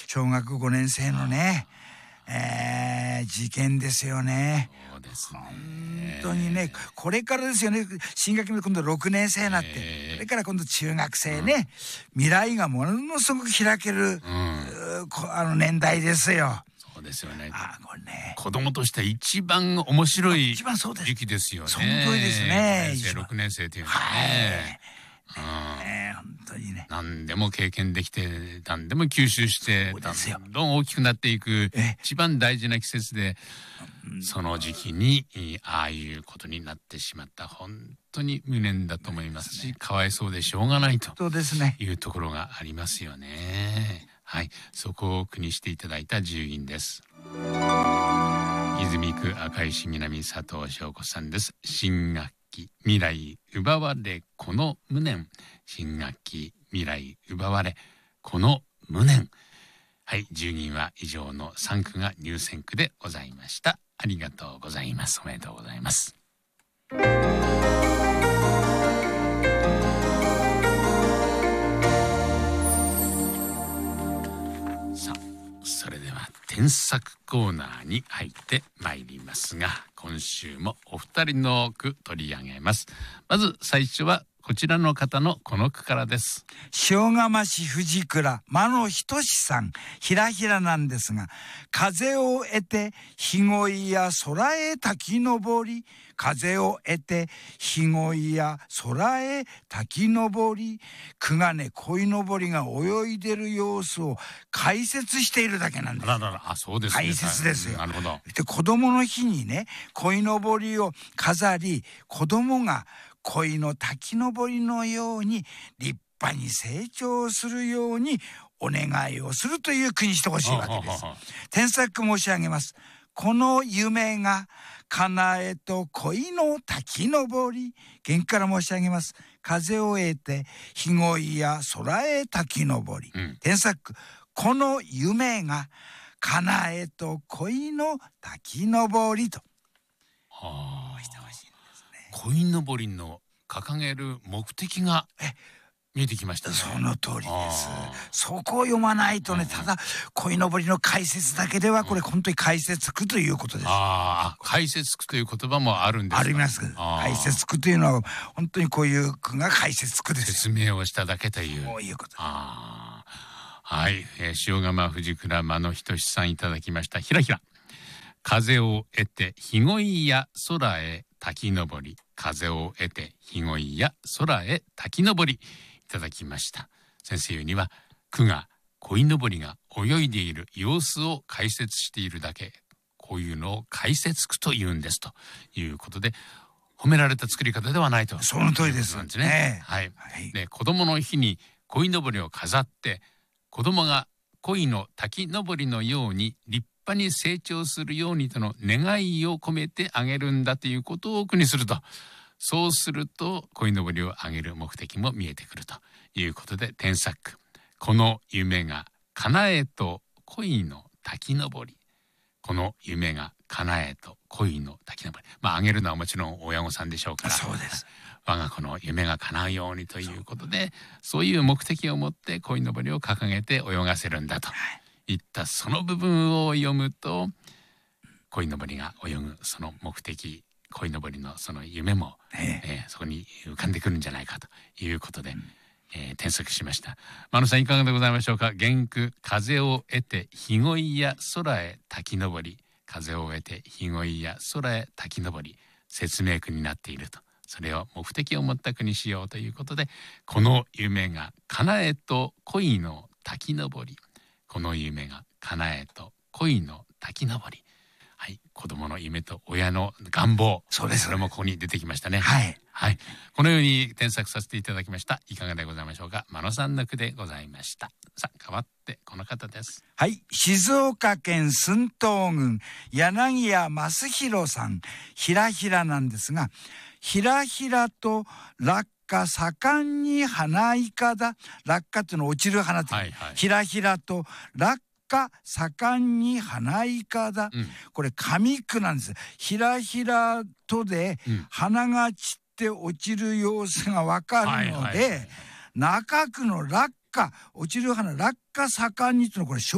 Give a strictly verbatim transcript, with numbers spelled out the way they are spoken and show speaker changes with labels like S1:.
S1: 小学ごねん生のね、えー、事件ですよね。
S2: そうですね。
S1: 本当にね、これからですよね。新学期で今度ろくねん生になって、
S2: えー
S1: それから今度中学生ね、うん、未来がものすごく開ける、うん、あの年代ですよ。
S2: そうですよね。
S1: あ、これね、
S2: 子供としては一番面白い
S1: 一番そうです
S2: 時期ですよね。
S1: その通りですね。
S2: ごねん生、ろくねん生というのはね。
S1: はい、ね、本当にね。
S2: 何でも経験できて、何でも吸収して、どんどん大きくなっていく一番大事な季節で、その時期にああいうことになってしまった。本当に無念だと思いますし、かわいそうでしょうがないというところがありますよね。はい、そこを句にしていただいた十吟です。泉区赤石南佐藤翔子さんです。新学期未来奪われこの無念。新学期未来奪われこの無念。はい、十吟は以上のさん句が入選句でございました。ありがとうございます。おめでとうございます。さあ、それでは添削コーナーに入ってまいりますが、今週もお二人の句取り上げます。まず最初はこちらの方のこの句からです。
S1: 塩釜市藤倉間野仁さん、ひらひらなんですが、風を得て日恋や空へ滝登り、風を得て日恋や空へ滝登り、くがね鯉のぼりが泳いでる様子を解説しているだけなんです。
S2: あららら、あ、そうですね。
S1: 解説ですよ。
S2: なるほど。
S1: で、子供の日にね、鯉のぼりを飾り、子供が鯉の滝登りのように立派に成長するようにお願いをするという句にしてほしいわけです。添削申し上げます。この夢が叶えと鯉の滝登り。原句から申し上げます。風を得て日恋や空へ滝登り、うん、添削、この夢が叶えと鯉の滝登りと。
S2: はあ、鯉のぼりの掲げる目的が見えてきましたね。
S1: その通りです。そこを読まないとね、ただ鯉のぼりの解説だけではこれ本当に解説句ということです。
S2: ああ、解説句という言葉もあるんですか。
S1: あります。解説句というのは本当にこういう句が解説句です。
S2: 説明をしただけという。
S1: そういうこと。
S2: ああ、はい、えー、塩釜藤倉間野仁さんいただきました。ひらひら。風を得て日恋や空へ滝登り、風を得て日恋や空へ滝登り、いただきました。先生には句が鯉のぼりが泳いでいる様子を解説しているだけ、こういうのを解説句と言うんですということで、褒められた作り方ではないと。
S1: その通りです
S2: なんですね。はい。で、子供の日に鯉のぼりを飾って、子供が鯉の滝登りのように立派に成長するようにとの願いを込めてあげるんだということを句にすると。そうすると鯉のぼりをあげる目的も見えてくるということで、添削、この夢が叶えと鯉の滝登り。この夢が叶えと鯉の滝登り。まああげるのはもちろん親御さんでしょうから。
S1: そうです。
S2: 我が子の夢が叶うようにということで、そういう目的を持って鯉のぼりを掲げて泳がせるんだといったその部分を読むと、鯉のぼりが泳ぐその目的、鯉のぼりのその夢も、ええー、そこに浮かんでくるんじゃないかということで、うん、えー、添削しました。間野さんいかがでございましょうか。原句、風を得て日恋や空へ滝登り、風を得て日恋や空へ滝登り、説明句になっていると。それを目的を持った句にしようということで、この夢が叶えと鯉の滝登り、この夢が叶えと鯉の滝登り。はい、子供の夢と親の願望、
S1: そうです。
S2: それもここに出てきましたね。
S1: はい、
S2: はい、このように添削させていただきました。いかがでございましょうか。間野さんの句でございました。さあ、変わってこの方です。
S1: はい、静岡県駿東郡柳家正弘さん、ひらひらなんですが、ひらひらと落下盛んに花いかだ。落下っていうのは落ちる花という、はいはい、ひらひらと落下盛んに花いかだ、うん、これ上句なんです。ひらひらとで花が散って落ちる様子がわかるので、中句の落下、落ちる花落下盛んにっていうのはこれ